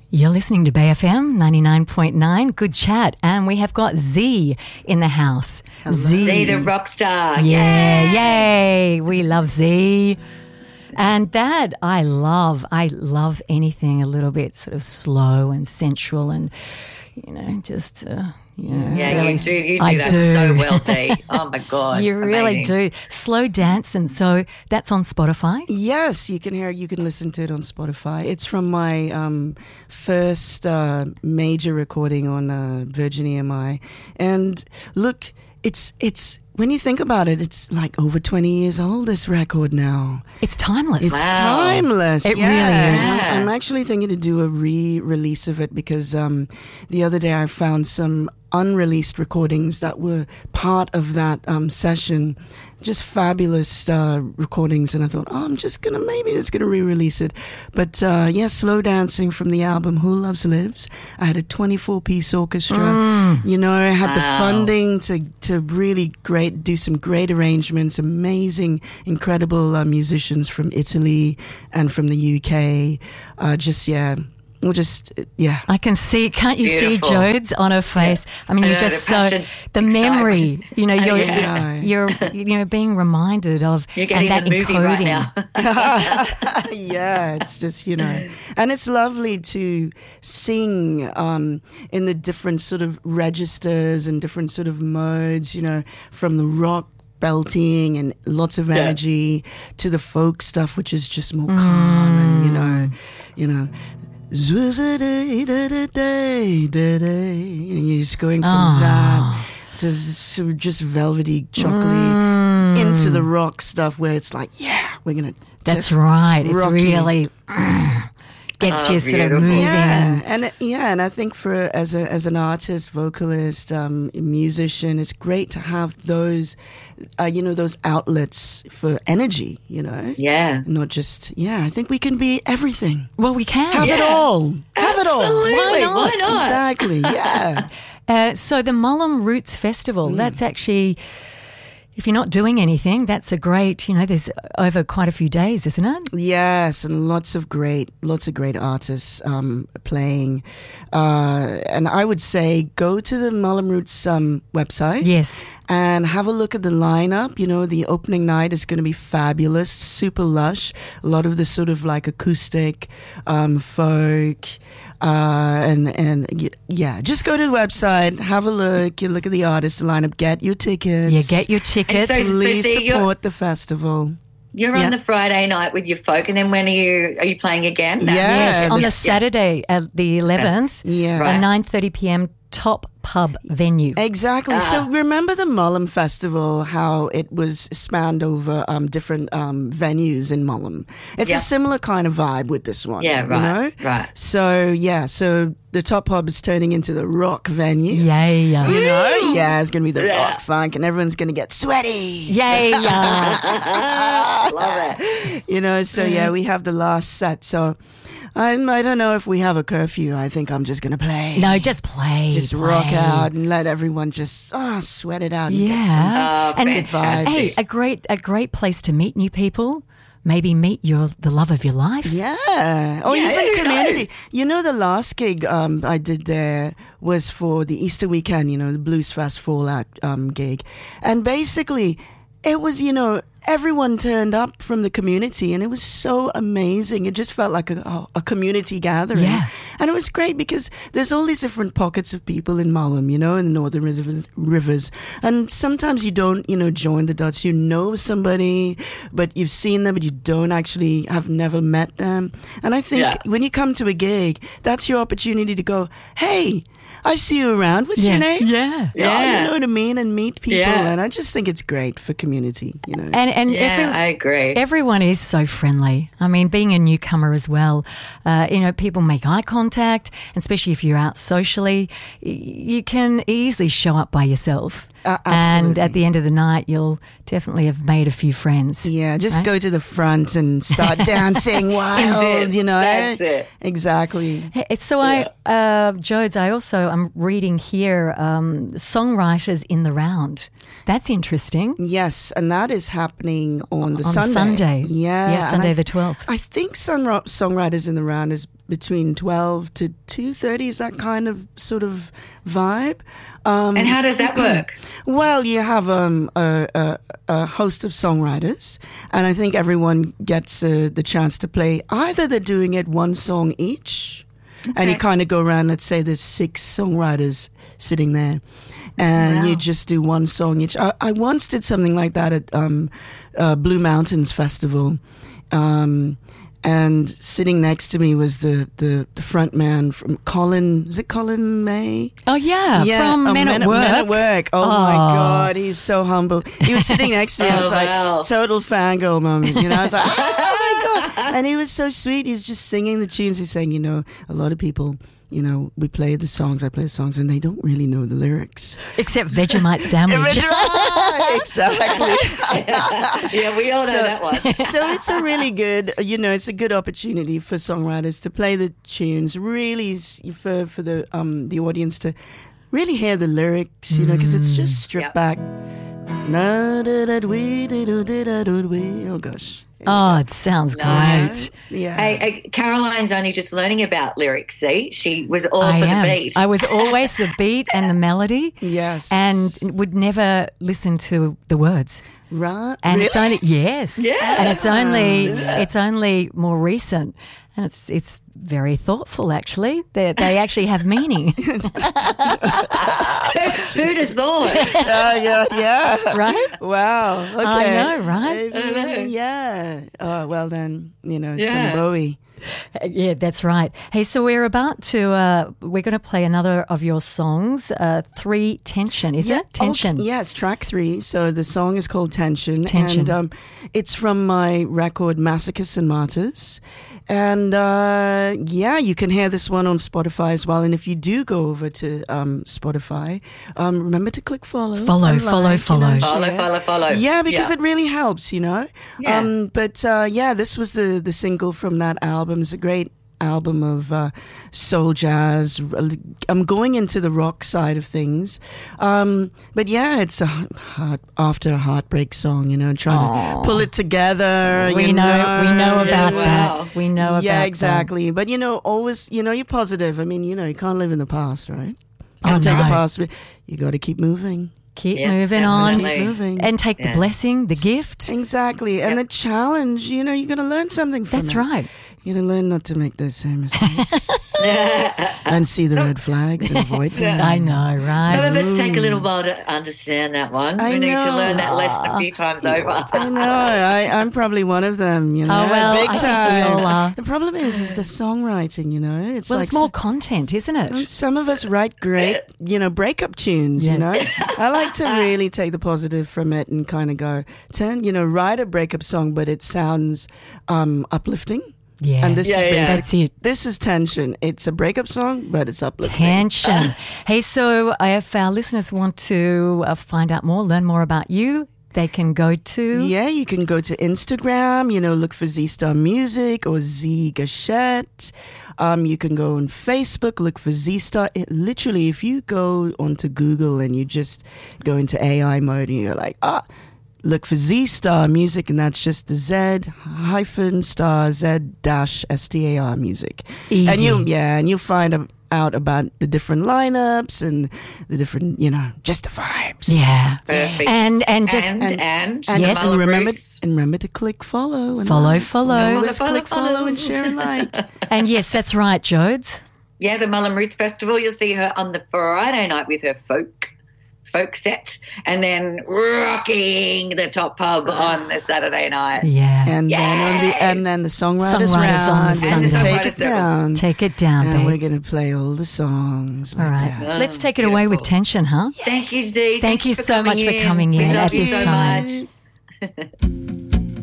You're listening to Bay FM 99.9. Good chat. And we have got Z in the house. Z the rock star. Yeah, yay. We love Z. And that I love. I love anything a little bit sort of slow and sensual and, just... Yeah, you do that so well, Z. Oh, my God. You really do. Slow dance, and so that's on Spotify? Yes, you can listen to it on Spotify. It's from my first major recording on Virgin EMI. And look, it's when you think about it, it's like over 20 years old, this record now. It's timeless. It's timeless. It really is. I'm actually thinking to do a re-release of it because the other day I found some unreleased recordings that were part of that session. Just fabulous recordings, and I thought, I'm just gonna re-release it. But Slow Dancing from the album Who Loves Lives. I had a 24-piece orchestra. I had the funding to really do some great arrangements. Amazing, incredible musicians from Italy and from the UK. I can see. Can't you see Jodes on her face? Yeah. I mean, you're just the memory. You're being reminded of you're getting and that the movie encoding. Right now. Yeah, it's just and it's lovely to sing in the different sort of registers and different sort of modes. From the rock belting and lots of energy to the folk stuff, which is just more calm and and you're just going from that to sort of just velvety, chocolatey into the rock stuff where it's like, we're gonna. That's right. It's rocky. Really gets you sort of moving. And I think as an artist, vocalist, musician, it's great to have those, those outlets for energy. Yeah. Not just I think we can be everything. Well, we can have it all. Have it all. Absolutely. Why not? Exactly. Yeah. So the Mullum Roots Festival. That's actually. If you're not doing anything, that's a great, there's over quite a few days, isn't it? Yes, and lots of great artists playing. And I would say go to the Mullum Roots website. Yes. And have a look at the lineup. The opening night is going to be fabulous, super lush. A lot of the sort of like acoustic, folk. Just go to the website, have a look, you look at the artists, the lineup, get your tickets. Yeah, get your tickets. Please support the festival. You're on the Friday night with your folk, and then when are you playing again? Yes, on the Saturday at the 11th, at 9:30 p.m. Top Pub venue. Exactly. So remember the Mullum Festival, how it was spanned over different venues in Mullum. It's a similar kind of vibe with this one. Yeah, right. Right. So the Top Pub is turning into the rock venue. Yay. It's going to be the rock funk, and everyone's going to get sweaty. Yay. Love it. We have the last set. So I don't know if we have a curfew. I think I'm just going to play. No, just play. Just rock out and let everyone just sweat it out and get some good vibes. Hey, a great place to meet new people. Maybe meet the love of your life. Yeah. Or even community. Knows? The last gig I did there was for the Easter weekend, the Blues Fest Fallout gig. And basically, it was, everyone turned up from the community, and it was so amazing. It just felt like a community gathering. Yeah. And it was great because there's all these different pockets of people in Mullum, in the northern rivers. And sometimes you don't, join the dots. You know somebody, but you've seen them, but you don't actually have never met them. And I think when you come to a gig, that's your opportunity to go, hey, I see you around. What's your name? Yeah. You know what I mean? And meet people. And I just think it's great for community, And I agree. Everyone is so friendly. I mean, being a newcomer as well, people make eye contact, and especially if you're out socially, you can easily show up by yourself. And at the end of the night, you'll definitely have made a few friends. Yeah, just go to the front and start dancing wild, That's it. Exactly. Hey, so Jodes, I'm reading here, songwriters in the round. That's interesting. Yes, and that is happening on Sunday. Yeah. Sunday the 12th. I think Songwriters in the Round has between 12 to 2:30. Is that kind of sort of vibe? And how does that work? Well, you have a host of songwriters, and I think everyone gets the chance to play. Either they're doing it one song each, and you kind of go around. Let's say there's 6 songwriters sitting there, and you just do one song each. I once did something like that at Blue Mountains Festival. And sitting next to me was the front man from Colin. Is it Colin May? Oh, yeah. From Men at Work. Men at Work. Oh, my God. He's so humble. He was sitting next to me. I was like, total fangirl moment. You know, I was like, oh, my God. And he was so sweet. He's just singing the tunes. He's saying, you know, a lot of people, you know, we play the songs, I play the songs, and they don't really know the lyrics. Except Vegemite sandwich. Exactly. Yeah, we all know that one. So it's a really good, you know, it's a good opportunity for songwriters to play the tunes, really for the audience to really hear the lyrics, you know, because it's just stripped back. Oh, gosh. Oh, it sounds great. Yeah. Hey, Caroline's only just learning about lyrics, see? She was all for the beat. I was always the beat and the melody. Yes. And would never listen to the words. Right. And really? it's only, yes. Yeah. And it's only more recent. And it's very thoughtful, actually. They actually have meaning. Who'd have thought? Yeah. Right? Wow. Okay. I know, right? Yeah. Oh, well then, you know, some Bowie. Yeah, that's right. Hey, so we're about to, we're going to play another of your songs, 3 Tension, is it? Tension. Okay. Yeah, it's track 3. So the song is called Tension. Tension. And it's from my record Masochists and Martyrs. And you can hear this one on Spotify as well. And if you do go over to Spotify, remember to click follow. Follow. Follow. Yeah, because it really helps, you know. Yeah. This was the single from that album. It's a great album of soul jazz. I'm going into the rock side of things. But yeah, it's after a heartbreak song, you know, trying to pull it together. We know about that. We know about that. Yeah, exactly. That. But, you know, always, you know, you're positive. I mean, you know, you can't live in the past, right? Can't take the past. You got to keep moving. Keep moving on. Keep moving. And take the blessing, the gift. Exactly. And the challenge, you know, you're going to learn something from it. That's right. You're going to learn not to make those same mistakes. And see the red flags and avoid them. I know, right? Some of us take a little while to understand that one. We need to learn that lesson a few times over. I know. I'm probably one of them, you know. Oh, well, big time. I think we all are. The problem is the songwriting, you know. It's it's more content, isn't it? Some of us write great, you know, breakup tunes, you know. I like to really take the positive from it and kind of go, write a breakup song, but it sounds uplifting. Yeah. And this is basic. That's it. This is Tension. It's a breakup song, but it's uplifting. Tension. Hey, so if our listeners want to find out more, learn more about you, they can go to... Yeah, you can go to Instagram, you know, look for Z Star Music or Z Gachette. You can go on Facebook, look for Z Star. Literally, if you go onto Google and you just go into AI mode and you're like, look for Z Star Music, and that's just the Z-star, Z-STAR Music. Easy. And you'll find out about the different lineups and the different, you know, just the vibes. Yeah. Perfect. And yes. Remember to click follow. And follow. Always click follow and share and like. And yes, that's right, Jodes. Yeah, the Mullum Roots Festival. You'll see her on the Friday night with her folk set, and then rocking the Top Pub on the Saturday night. Yeah. And then the songwriters round on the Sunday. Take it down, and babe. we're going to play all the songs. All right. That. Let's take it away with Tension, huh? Thank you, Z. Thank you so much for coming in at this time. We love you so much.